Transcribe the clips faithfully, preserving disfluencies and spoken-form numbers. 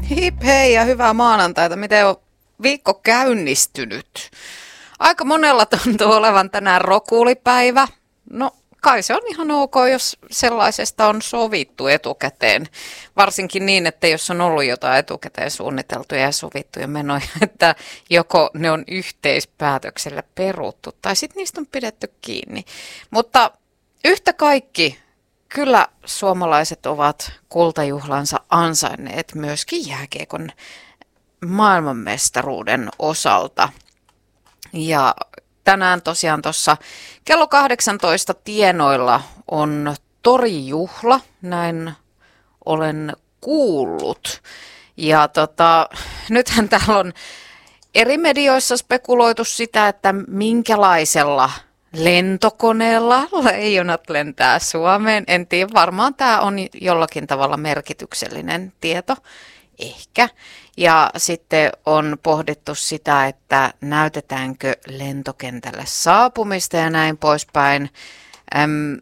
Hip hei ja hyvää maanantaita. Miten on viikko käynnistynyt? Aika monella tuntuu olevan tänään rokulipäivä. No kai se on ihan ok, jos sellaisesta on sovittu etukäteen. Varsinkin niin, että jos on ollut jotain etukäteen suunniteltuja ja sovittuja menoja, että joko ne on yhteispäätöksellä peruttu tai sitten niistä on pidetty kiinni. Mutta yhtä kaikki, kyllä suomalaiset ovat kultajuhlansa ansainneet myöskin jääkiekon maailmanmestaruuden osalta. Ja tänään tosiaan tuossa kello kahdeksantoista tienoilla on torijuhla, näin olen kuullut. Ja tota, nythän täällä on eri medioissa spekuloitu sitä, että minkälaisella lentokoneella leijonat lentää Suomeen. En tiedä, varmaan tämä on jollakin tavalla merkityksellinen tieto, ehkä. Ja sitten on pohdittu sitä, että näytetäänkö lentokentälle saapumista ja näin poispäin. Äm,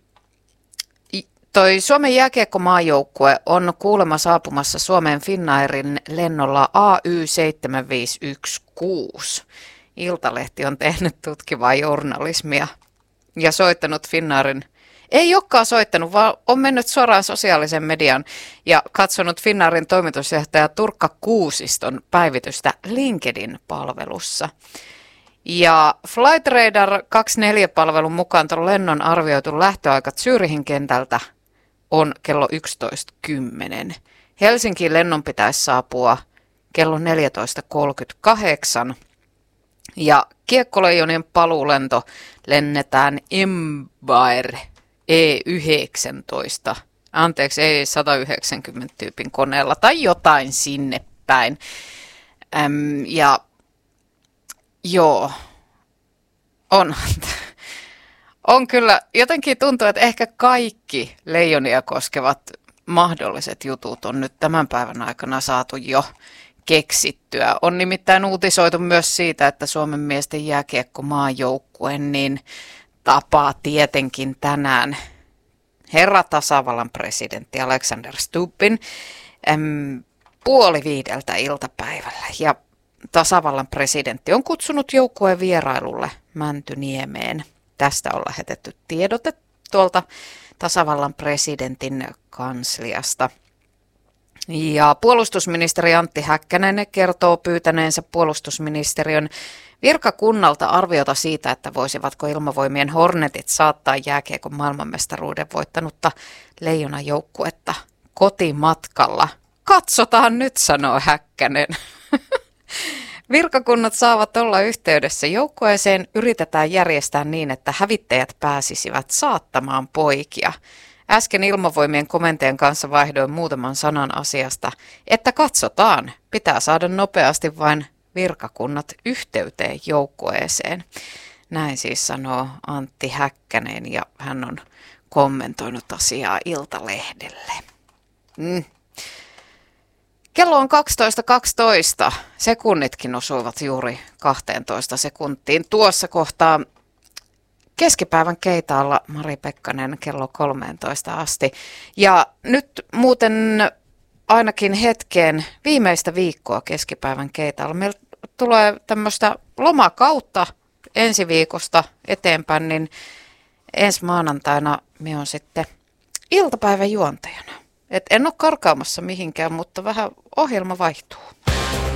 toi Suomen jääkiekkomaajoukkue on kuulemma saapumassa Suomen Finnairin lennolla A Y seitsemän viisi yksi kuusi. Iltalehti on tehnyt tutkivaa journalismia ja soittanut Finnairin. Ei olekaan soittanut, vaan on mennyt suoraan sosiaalisen median ja katsonut Finnairin toimitusjohtaja Turkka Kuusiston päivitystä LinkedIn-palvelussa. Ja Flightradar kaksikymmentäneljä-palvelun mukaan tuon lennon arvioitu lähtöaika Zürihin kentältä on kello yksitoista kymmenen. Helsinkiin lennon pitäisi saapua kello neljätoista kolmekymmentäkahdeksan. Ja Kiekkoleijonien paluulento lennetään Embraer E yhdeksäntoista, anteeksi, E sata yhdeksänkymmentä tyypin koneella tai jotain sinne päin. Äm, ja joo, on, on kyllä, jotenkin tuntuu, että ehkä kaikki leijonia koskevat mahdolliset jutut on nyt tämän päivän aikana saatu jo keksittyä. On nimittäin uutisoitu myös siitä, että Suomen miesten jääkiekkomaajoukkue niin tapaa tietenkin tänään herra tasavallan presidentti Alexander Stubbin äm, puoli viideltä iltapäivällä. Ja tasavallan presidentti on kutsunut joukkueen vierailulle Mäntyniemeen. Tästä on lähetetty tiedote tuolta tasavallan presidentin kansliasta. Ja puolustusministeri Antti Häkkänen kertoo pyytäneensä puolustusministeriön virkakunnalta arviota siitä, että voisivatko ilmavoimien Hornetit saattaa jääkiekon maailmanmestaruuden voittanutta leijonajoukkuetta kotimatkalla. Katsotaan nyt, sanoo Häkkänen. Virkakunnat saavat olla yhteydessä joukkueeseen, yritetään järjestää niin, että hävittäjät pääsisivät saattamaan poikia. Äsken ilmavoimien komentajan kanssa vaihdoin muutaman sanan asiasta, että katsotaan, pitää saada nopeasti vain virkakunnat yhteyteen joukkueeseen. Näin siis sanoo Antti Häkkänen ja hän on kommentoinut asiaa Iltalehdelle. Mm. Kello on kaksitoista kaksitoista. Sekunnitkin osuivat juuri kahteentoista sekuntiin. Tuossa kohtaa keskipäivän keitaalla Mari Pekkanen kello kolmeentoista asti. Ja nyt muuten ainakin hetkeen viimeistä viikkoa keskipäivän keitaalla. Meillä tulee tämmöistä lomakautta ensi viikosta eteenpäin, niin ensi maanantaina minä olen sitten iltapäivän juontajana. Et en ole karkaamassa mihinkään, mutta vähän ohjelma vaihtuu.